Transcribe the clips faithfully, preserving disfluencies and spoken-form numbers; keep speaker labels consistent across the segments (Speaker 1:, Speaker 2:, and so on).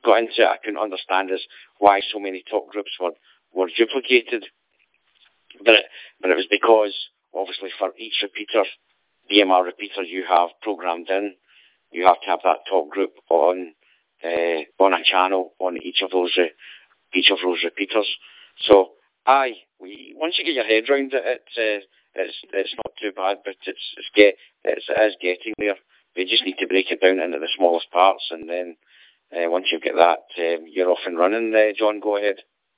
Speaker 1: got into it, I couldn't understand is why so many talk groups were, were duplicated. But it, but it was because, obviously, for each repeater, D M R repeater you have programmed in, you have to have that talk group on uh, on a channel on each of those uh, each of those repeaters. So, aye, we, once you get your head round it, it's uh, it's it's not too bad, but it's it's get it's it is getting there. We just need to break it down into the smallest parts, and then uh, once you get that, um, you're off and running. Uh, John, go ahead.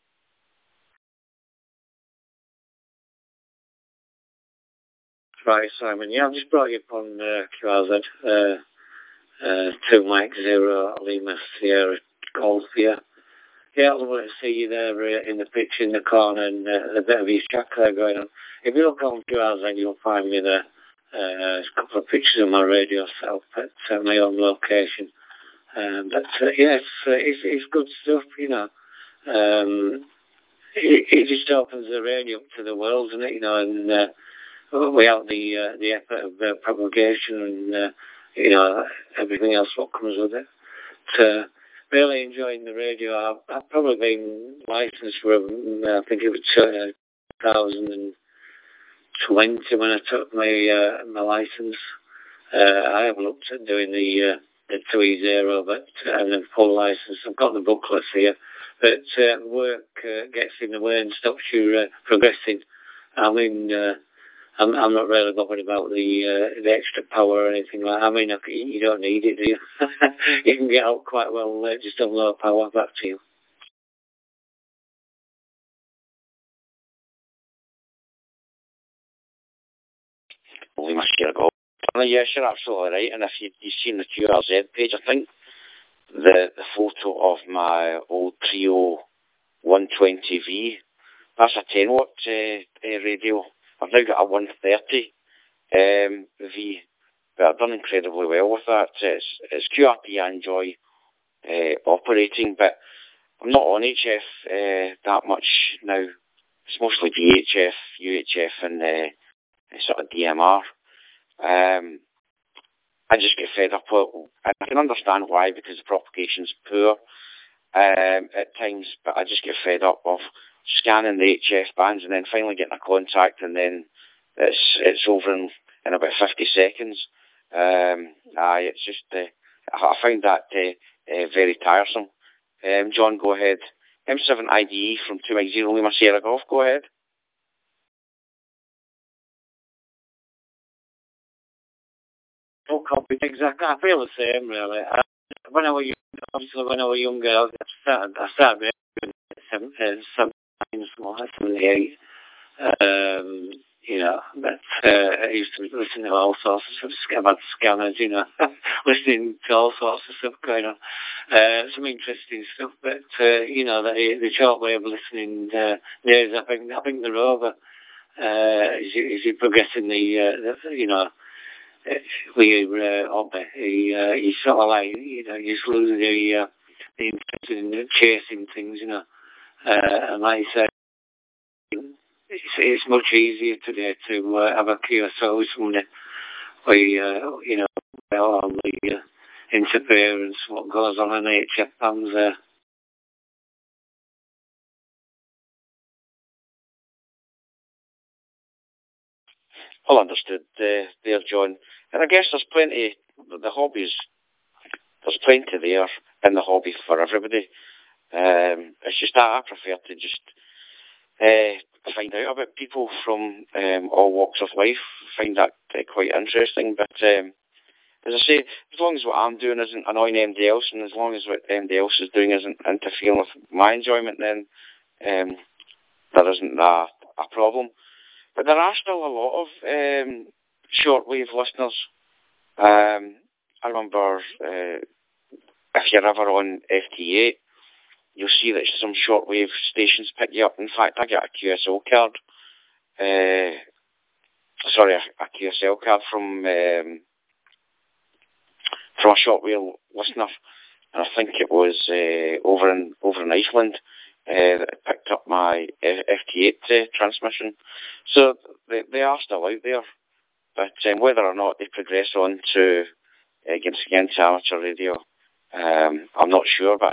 Speaker 2: Right, Simon. Yeah, I've just brought you up on uh, Q R Z. Uh, uh, two Mike Zero Lima Sierra Golf here. Yeah, I want to see you there uh, in the pitch in the corner and uh, a bit of East Jack there going on. If you look on Q R Z, you'll find me there. Uh, there's a couple of pictures of my radio set up at uh, my own location. Um, but uh, yeah, it's, uh, it's, it's good stuff, you know. Um, it, it just opens the radio up to the world, doesn't it, you know, and uh, without the uh, the effort of uh, propagation and uh, you know everything else what comes with it. But, uh, really enjoying the radio. I've, I've probably been licensed for uh, I think it was uh, two thousand twenty when I took my uh, my license. Uh, I have looked at doing the uh, the two E zero, but uh, and then full license. I've got the booklets here, but uh, work uh, gets in the way and stops you uh, progressing. I mean. Uh, I'm, I'm not really bothered about the uh, the extra power or anything like that. I mean, you don't need it, do you? You can get out quite well uh, just on low power. Back to you.
Speaker 1: Only my share go. Yes, you're absolutely right. And if you, you've seen the Q R Z page, I think the, the photo of my old Trio one twenty V, that's a ten watt uh, uh, radio. I've now got a one thirty um, V, but I've done incredibly well with that. It's, it's Q R P I enjoy uh, operating, but I'm not on H F uh, that much now. It's mostly V H F, U H F, and uh, sort of D M R. Um, I just get fed up with it. I can understand why, because the propagation's poor um, at times, but I just get fed up of scanning the H F bands and then finally getting a contact, and then it's it's over in, in about fifty seconds. Um, aye, it's just, uh, I find that uh, uh, very tiresome. Um, John, go ahead. M seven I D E from two Mike Zero Lima Sierra Golf, go ahead.
Speaker 2: No copy, exactly. I feel the same, really. I, when I was young, obviously, when I was younger, I started, I started at seventy-eight. Um, you know, but uh, I used to listen to all sorts of stuff about scanners, you know, listening to all sorts of stuff going on. Uh, some interesting stuff, but uh, you know, the, the short way of listening uh, is, I think, I think they're over. Uh, as, you, as you progress in the, uh, the you know, with your uh, hobby, you, uh, you sort of like, you know, you just lose the, uh, the interest in chasing things, you know. Uh, and like you said, it's, it's much easier today to uh, have a Q S O with somebody where, uh, you know, all the uh, interference, what goes on in H F bands there.
Speaker 1: Well understood uh, there, John. And I guess there's plenty, the hobbies, there's plenty there in the hobby for everybody. Um, it's just that I prefer to just uh, find out about people from um, all walks of life. Find that uh, quite interesting. But um, as I say, as long as what I'm doing isn't annoying anybody else, and as long as what anybody else is doing isn't interfering with my enjoyment, then um, there isn't a, a problem. But there are still a lot of um, shortwave listeners. Um, I remember uh, if you're ever on F T eight, you'll see that some shortwave stations pick you up. In fact, I get a Q S L card. Uh, sorry, a, a Q S L card from um, from a shortwave listener, and I think it was uh, over in over in Iceland uh, that picked up my F T eight uh, transmission. So they they are still out there, but um, whether or not they progress on to uh, against against amateur radio, um, I'm not sure. But